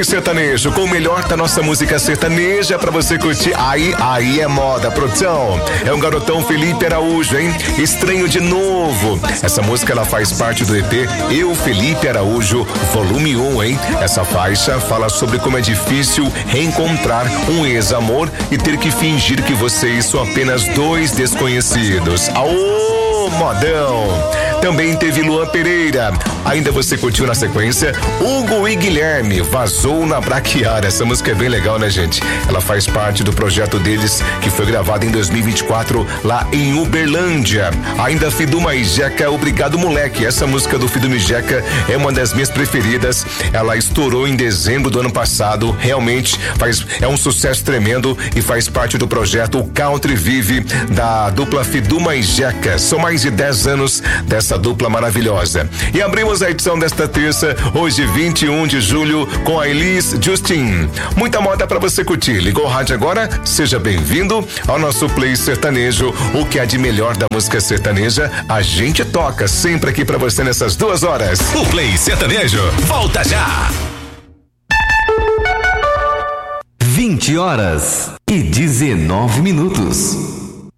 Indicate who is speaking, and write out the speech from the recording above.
Speaker 1: Sertanejo, com o melhor da nossa música sertaneja pra você curtir. Aí é moda, produção. É um garotão Felipe Araújo, hein? Estranho de novo. Essa música, ela faz parte do EP Eu, Felipe Araújo, volume 1, hein? Essa faixa fala sobre como é difícil reencontrar um ex-amor e ter que fingir que vocês são apenas dois desconhecidos. Aô, modão! Também teve Luan Pereira. Ainda você curtiu na sequência Hugo e Guilherme, Vazou na Braquiária. Essa música é bem legal, né, gente? Ela faz parte do projeto deles, que foi gravado em 2024 lá em Uberlândia. Ainda Fiduma e Jeca, Obrigado Moleque. Essa música do Fiduma e Jeca é uma das minhas preferidas. Ela estourou em dezembro do ano passado. Realmente é um sucesso tremendo e faz parte do projeto Country Vive da dupla Fiduma e Jeca. São mais de 10 anos dessa dupla maravilhosa. E abrimos a edição desta terça, hoje 21 de julho, com a Elis Justin. Muita moda pra você curtir. Ligou o rádio agora? Seja bem-vindo ao nosso Play Sertanejo. O que há de melhor da música sertaneja, a gente toca sempre aqui pra você nessas 2 horas.
Speaker 2: O Play Sertanejo volta já.
Speaker 3: 20 horas e 19 minutos.